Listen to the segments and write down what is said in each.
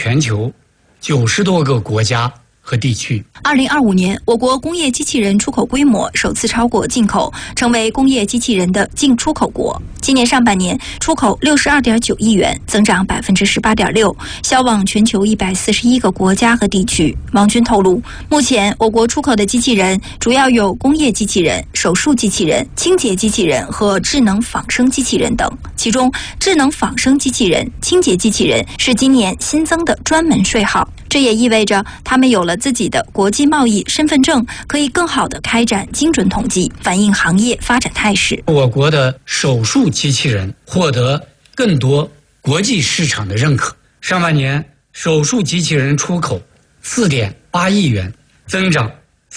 全球90多个国家和地区。 2025年，我国工业机器人出口规模首次超过进口，成为工业机器人的净出口国。今年上半年出口62.9亿元，增长18.6%，销往全球141个国家和地区。王军透露，目前我国出口的机器人主要有工业机器人、手术机器人、清洁机器人和智能仿生机器人等。其中，智能仿生机器人、清洁机器人是今年新增的专门税号。这也意味着他们有了自己的国际贸易身份证，可以更好地开展精准统计，反映行业发展态势。 我国的手术机器人获得更多国际市场的认可。上半年手术机器人出口4.8亿元，增长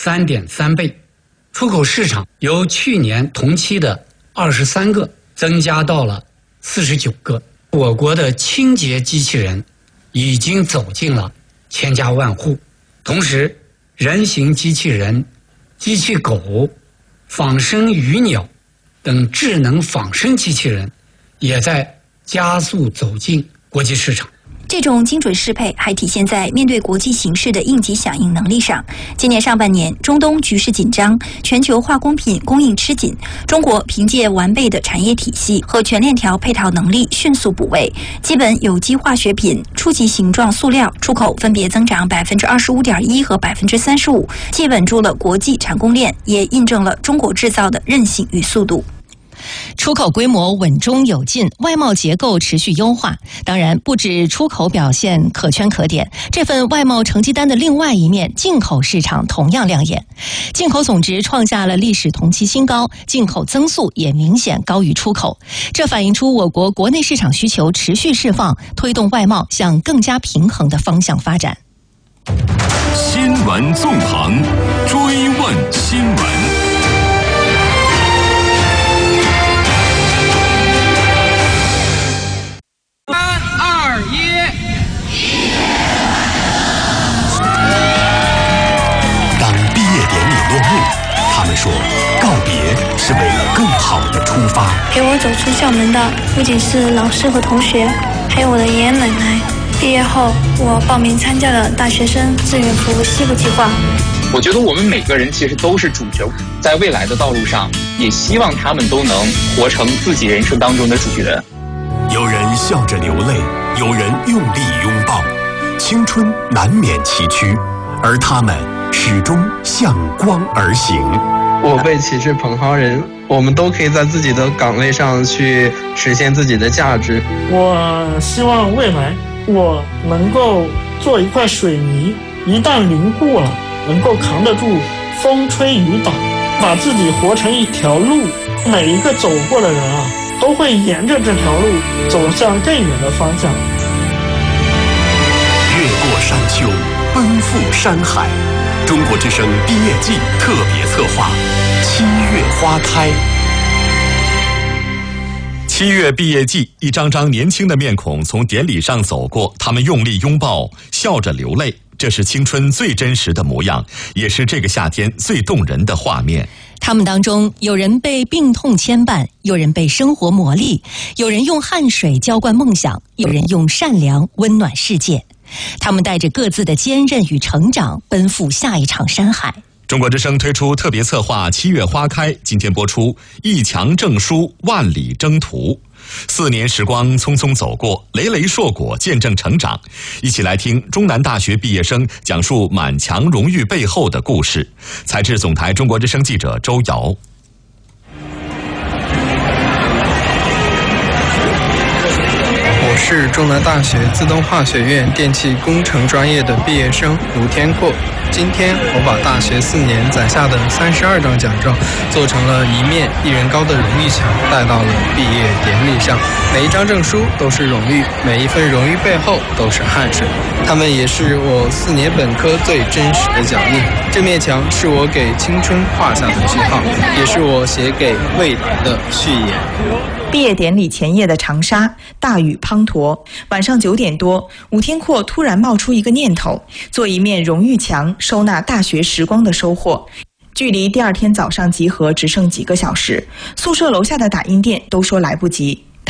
3.3倍，出口市场由去年同期的23个增加到了49个。我国的清洁机器人已经走进了千家万户，同时人形机器人、机器狗、仿生鱼鸟等智能仿生机器人也在加速走进国际市场。 这种精准适配还体现在面对国际形势的应急响应能力上。今年上半年，中东局势紧张，全球化工品供应吃紧，中国凭借完备的产业体系和全链条配套能力迅速补位，基本有机化学品、初级形状塑料出口分别增长25.1%和35%，既稳住了国际产供链，也印证了中国制造的韧性与速度。 出口规模稳中有进，外贸结构持续优化。当然，不止出口表现可圈可点，这份外贸成绩单的另外一面，进口市场同样亮眼。进口总值创下了历史同期新高，进口增速也明显高于出口。这反映出我国国内市场需求持续释放，推动外贸向更加平衡的方向发展。 新闻纵横，追问新闻。 他们说，告别是为了更好的出发。 陪我走出校门的不仅是老师和同学，还有我的爷爷奶奶。毕业后，我报名参加了大学生志愿服务西部计划。 我觉得我们每个人其实都是主角，在未来的道路上，也希望他们都能活成自己人生当中的主角。 有人笑着流泪，有人用力拥抱，青春难免崎岖，而他们始终向光而行。 我被歧视蓬蒿人，我们都可以在自己的岗位上去实现自己的价值。 我希望未来我能够做一块水泥，一旦凝固了，能够扛得住风吹雨打，把自己活成一条路。每一个走过的人啊，都会沿着这条路走向更远的方向。 越过山丘，奔赴山海。中国之声毕业季特别策划，7月花开。 7月毕业季，一张张年轻的面孔从典礼上走过，他们用力拥抱，笑着流泪，这是青春最真实的模样，也是这个夏天最动人的画面。 他们当中，有人被病痛牵绊，有人被生活磨砺，有人用汗水浇灌梦想，有人用善良温暖世界。他们带着各自的坚韧与成长，奔赴下一场山海。 中国之声推出特别策划7月花开，今天播出一墙证书万里征途。4年时光匆匆走过，累累硕果见证成长。一起来听中南大学毕业生讲述满墙荣誉背后的故事。采制总台中国之声记者周瑶。 我是中南大学自动化学院电气工程专业的毕业生吴天阔。今天我把大学4年攒下的32张奖状做成了一面1人高的荣誉墙，带到了毕业典礼上。每一张证书都是荣誉，每一份荣誉背后都是汗水，它们也是我4年本科最真实的奖励。这面墙是我给青春画下的句号，也是我写给未来的序言。 毕业典礼前夜的长沙，大雨滂沱。晚上9点多，吴天阔突然冒出一个念头，做一面荣誉墙，收纳大学时光的收获。距离第2天早上集合只剩几个小时，宿舍楼下的打印店都说来不及。他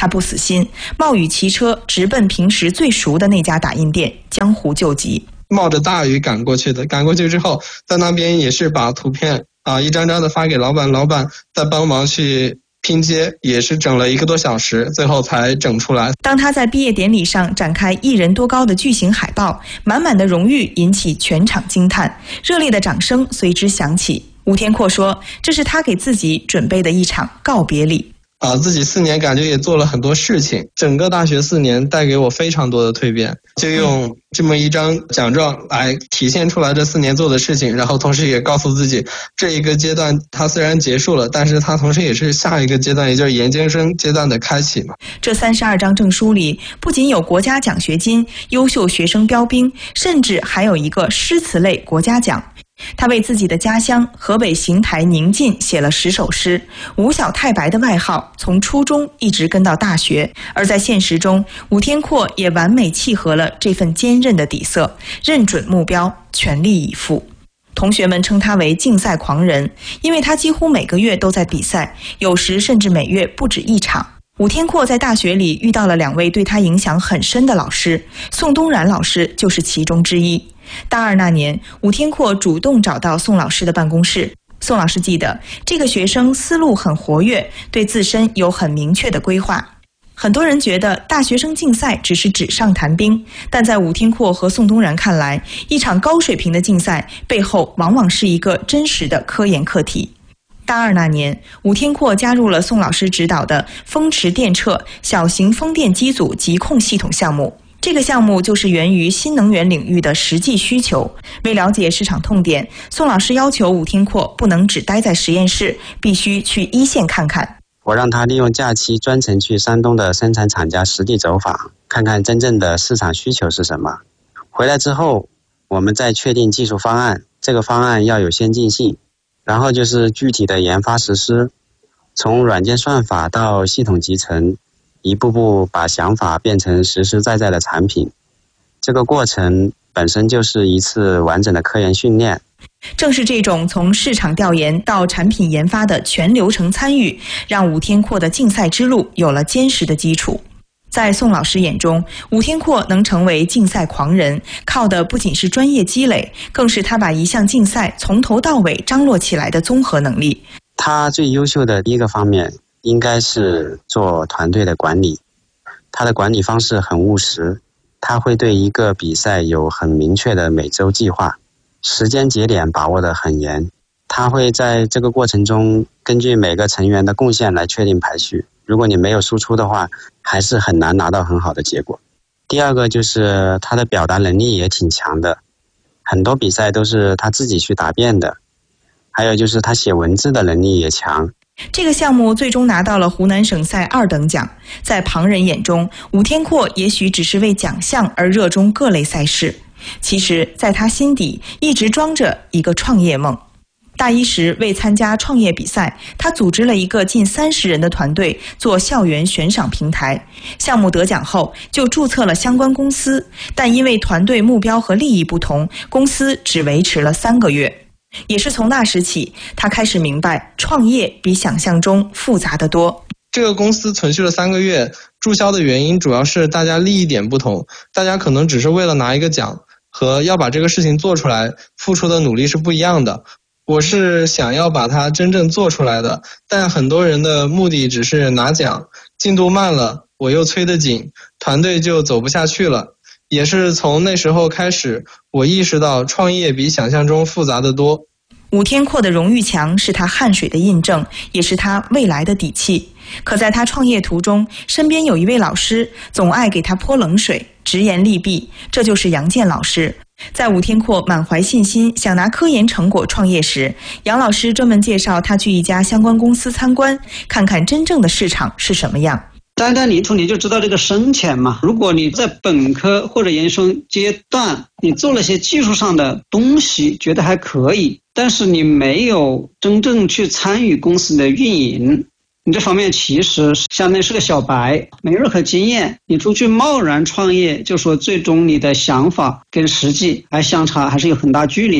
他不死心，冒雨骑车直奔平时最熟的那家打印店，江湖救急。 冒着大雨赶过去的，赶过去之后，在那边也是把图片一张张的发给老板，老板再帮忙去拼接，也是整了1个多小时，最后才整出来。 当他在毕业典礼上展开1人多高的巨型海报，满满的荣誉引起全场惊叹，热烈的掌声随之响起。吴天阔说，这是他给自己准备的一场告别礼。 自己4年感觉也做了很多事情，整个大学4年带给我非常多的蜕变，就用这么一张奖状来体现出来这4年做的事情，然后同时也告诉自己，这一个阶段它虽然结束了，但是它同时也是下一个阶段，也就是研究生阶段的开启嘛。 这32张证书里不仅有国家奖学金、优秀学生标兵，甚至还有一个诗词类国家奖。他为自己的家乡河北邢台宁晋写了10首诗，吴小太白的外号从初中一直跟到大学。而在现实中，吴天阔也完美契合了这份坚韧的底色，认准目标，全力以赴。同学们称他为竞赛狂人，因为他几乎每个月都在比赛，有时甚至每月不止1场。吴天阔在大学里遇到了2位对他影响很深的老师，宋东然老师就是其中之一。大2那年，吴天阔主动找到宋老师的办公室。宋老师记得，这个学生思路很活跃，对自身有很明确的规划。很多人觉得大学生竞赛只是纸上谈兵，但在吴天阔和宋东然看来，一场高水平的竞赛背后往往是一个真实的科研课题。大2那年，吴天阔加入了宋老师指导的风驰电掣小型风电机组疾控系统项目。这个项目就是源于新能源领域的实际需求。为了解市场痛点，宋老师要求吴天阔不能只待在实验室，必须去一线看看。 我让他利用假期专程去山东的生产厂家实地走访，看看真正的市场需求是什么。回来之后，我们再确定技术方案，这个方案要有先进性，然后就是具体的研发实施，从软件算法到系统集成，一步步把想法变成实实在在的产品。这个过程本身就是一次完整的科研训练。 正是这种从市场调研到产品研发的全流程参与，让吴天阔的竞赛之路有了坚实的基础。在宋老师眼中，吴天阔能成为竞赛狂人，靠的不仅是专业积累，更是他把一项竞赛从头到尾张罗起来的综合能力。 他最优秀的第一个方面应该是做团队的管理。他的管理方式很务实，他会对一个比赛有很明确的每周计划，时间节点把握得很严。他会在这个过程中根据每个成员的贡献来确定排序，如果你没有输出的话，还是很难拿到很好的结果。第二个就是他的表达能力也挺强的，很多比赛都是他自己去答辩的。还有就是他写文字的能力也强。 这个项目最终拿到了湖南省赛2等奖。在旁人眼中，吴天阔也许只是为奖项而热衷各类赛事，其实在他心底一直装着一个创业梦。大1时为参加创业比赛，他组织了一个近30人的团队做校园悬赏平台。项目得奖后就注册了相关公司，但因为团队目标和利益不同，公司只维持了3个月。也是从那时起，他开始明白创业比想象中复杂得多。 这个公司存续了3个月，注销的原因主要是大家利益点不同，大家可能只是为了拿一个奖，和要把这个事情做出来付出的努力是不一样的。我是想要把它真正做出来的，但很多人的目的只是拿奖，进度慢了，我又催得紧，团队就走不下去了。也是从那时候开始，我意识到创业比想象中复杂得多。 吴天阔的荣誉墙是他汗水的印证，也是他未来的底气。可在他创业途中，身边有一位老师总爱给他泼冷水，直言利弊，这就是杨健老师。在吴天阔满怀信心想拿科研成果创业时，杨老师专门介绍他去一家相关公司参观，看看真正的市场是什么样。 单单领土你就知道这个深浅嘛。如果你在本科或者研究生阶段，你做了些技术上的东西，觉得还可以，但是你没有真正去参与公司的运营，你这方面其实相当于是个小白，没任何经验。你出去贸然创业，就说最终你的想法跟实际还相差，还是有很大距离。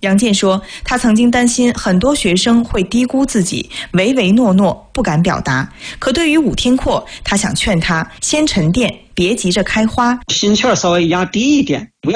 杨健说，他曾经担心很多学生会低估自己，唯唯诺诺，不敢表达。可对于武天阔，他想劝他先沉淀，别急着开花， 心气儿稍微压低一点，不要